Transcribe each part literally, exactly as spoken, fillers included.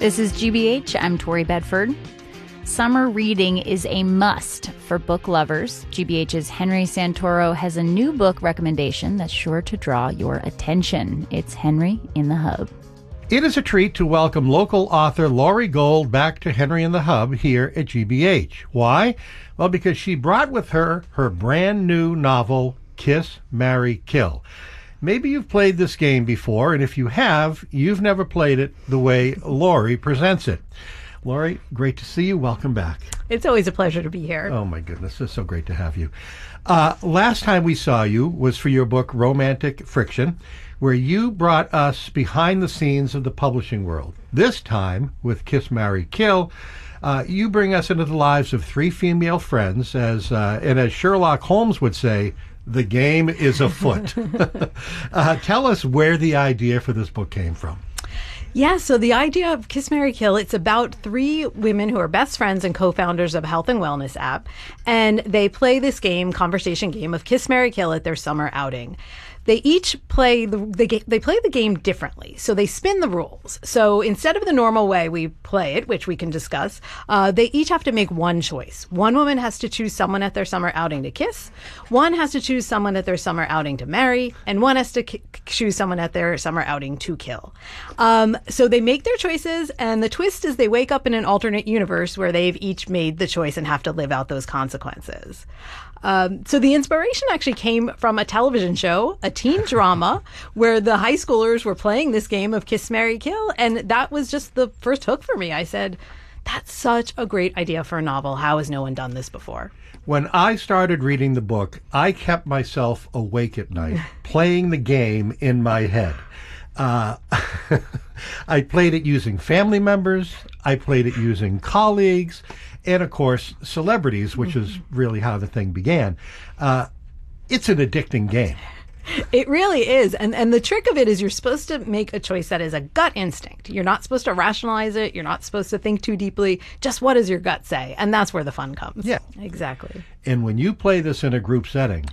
This is G B H. I'm Tori Bedford. Summer reading is a must for book lovers. G B H's Henry Santoro has a new book recommendation that's sure to draw your attention. It's Henry in the Hub. It is a treat to welcome local author Laurie Gold back to Henry in the Hub here at G B H. Why? Well, because she brought with her her brand new novel, Kiss, Marry, Kill. Maybe you've played this game before, and if you have, you've never played it the way Laurie presents it. Laurie, great to see you. Welcome back. It's always a pleasure to be here. Oh, my goodness. It's so great to have you. Uh, last time we saw you was for your book, Romantic Friction, where you brought us behind the scenes of the publishing world. This time, with Kiss, Marry, Kill, uh, you bring us into the lives of three female friends, as uh, and as Sherlock Holmes would say, the game is afoot. uh, tell us where the idea for this book came from. Yeah, so the idea of Kiss, Marry, Kill, it's about three women who are best friends and co-founders of a health and wellness app. And they play this game, conversation game of Kiss, Marry, Kill at their summer outing. They each play the, the they play the game differently. So they spin the rules. So instead of the normal way we play it, which we can discuss, uh, they each have to make one choice. One woman has to choose someone at their summer outing to kiss. One has to choose someone at their summer outing to marry. And one has to k- choose someone at their summer outing to kill. Um, so they make their choices. And the twist is they wake up in an alternate universe where they've each made the choice and have to live out those consequences. Um, so the inspiration actually came from a television show, a teen drama, where the high schoolers were playing this game of Kiss, Marry, Kill. And that was just the first hook for me. I said, that's such a great idea for a novel. How has no one done this before? When I started reading the book, I kept myself awake at night, playing the game in my head. Uh, I played it using family members. I played it using colleagues. And, of course, celebrities, which is really how the thing began. Uh, it's an addicting game. It really is. And and the trick of it is you're supposed to make a choice that is a gut instinct. You're not supposed to rationalize it. You're not supposed to think too deeply. Just what does your gut say? And that's where the fun comes. Yeah. Exactly. And when you play this in a group setting,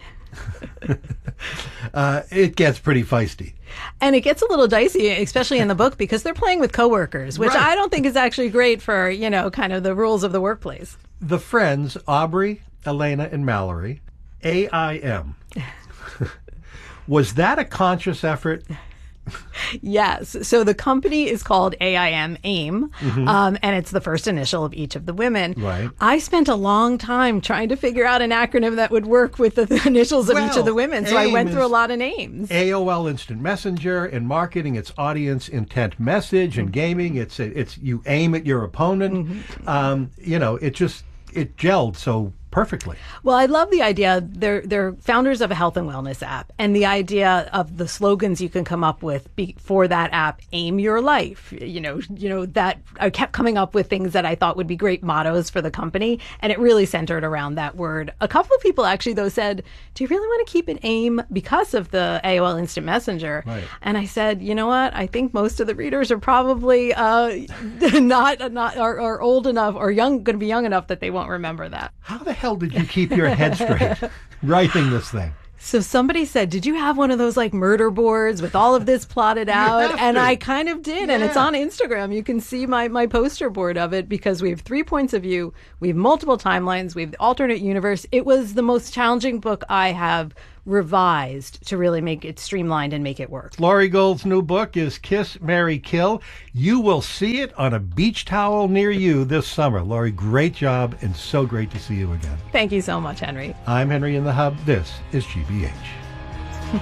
uh, it gets pretty feisty. And it gets a little dicey, especially in the book, because they're playing with coworkers, which right. I don't think is actually great for, you know, kind of the rules of the workplace. The friends, Aubrey, Elena, and Mallory, A I M. Was that a conscious effort? Yes. So the company is called A I M, AIM, mm-hmm. um, and it's the first initial of each of the women. Right. I spent a long time trying to figure out an acronym that would work with the, the initials of well, each of the women, so AIM I went through a lot of names. A O L Instant Messenger. In marketing, it's audience intent message. In gaming, it's it's you aim at your opponent. Mm-hmm. Um, you know, it just it gelled so perfectly. Well, I love the idea. They're they're founders of a health and wellness app, and the idea of the slogans you can come up with be, for that app. Aim your life. You know, you know that I kept coming up with things that I thought would be great mottos for the company, and it really centered around that word. A couple of people actually though said, "Do you really want to keep an AIM because of the A O L Instant Messenger?" Right. And I said, "You know what? I think most of the readers are probably uh, not not are, are old enough or young, going to be young enough that they won't remember that." How the hell did you keep your head straight writing this thing? So somebody said, did you have one of those like murder boards with all of this plotted out? And to. I kind of did. Yeah. And it's on Instagram. You can see my, my poster board of it because we have three points of view. We have multiple timelines. We have the alternate universe. It was the most challenging book I have revised to really make it streamlined and make it work. Laurie Gold's new book is Kiss, Marry, Kill. You will see it on a beach towel near you this summer. Laurie, great job and so great to see you again. Thank you so much, Henry. I'm Henry in the Hub. This is G B H.